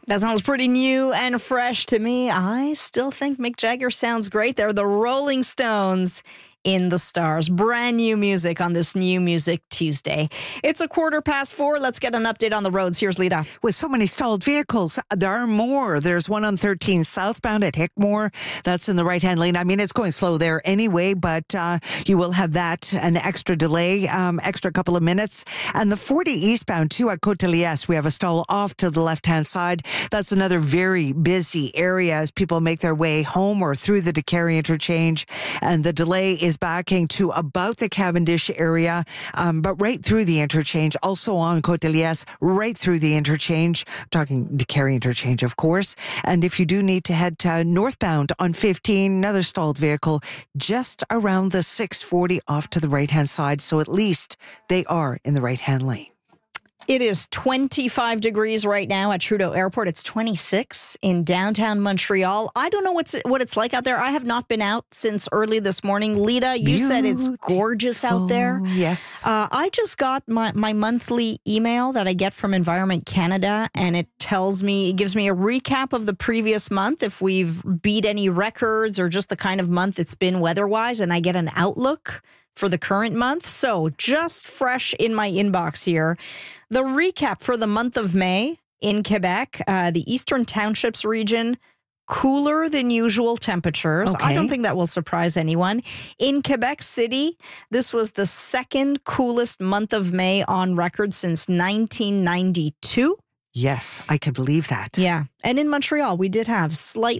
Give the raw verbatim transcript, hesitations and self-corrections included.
That sounds pretty new and fresh to me. I still think Mick Jagger sounds great. They're the Rolling Stones in the Stars. Brand new music on this New Music Tuesday. It's a quarter past four. Let's get an update on the roads. Here's Lita. With so many stalled vehicles, there are more. There's one on thirteen southbound at Hickmore. That's in the right-hand lane. I mean, it's going slow there anyway, but uh, you will have that, an extra delay, um, extra couple of minutes. And the forty eastbound, too, at Côte-de-Liesse, we have a stall off to the left-hand side. That's another very busy area as people make their way home or through the Décarie interchange. And the delay is backing to about the Cavendish area, um, but right through the interchange, also on Côte-de-Liesse, right through the interchange. I'm talking Décarie interchange, of course. And if you do need to head to northbound on fifteen, another stalled vehicle just around the six forty off to the right-hand side. So at least they are in the right-hand lane. It is twenty-five degrees right now at Trudeau Airport. It's twenty-six in downtown Montreal. I don't know what's what it's like out there. I have not been out since early this morning. Lita, you Beautiful. said it's gorgeous out there. Yes. Uh, I just got my, my monthly email that I get from Environment Canada, and it tells me, it gives me a recap of the previous month, if we've beat any records or just the kind of month it's been weather-wise, and I get an outlook for the current month. So just fresh in my inbox here. The recap for the month of May in Quebec, uh, the Eastern Townships region, cooler than usual temperatures. Okay. I don't think that will surprise anyone. In Quebec City, this was the second coolest month of May on record since nineteen ninety-two. Yes, I can believe that. Yeah. And in Montreal, we did have slightly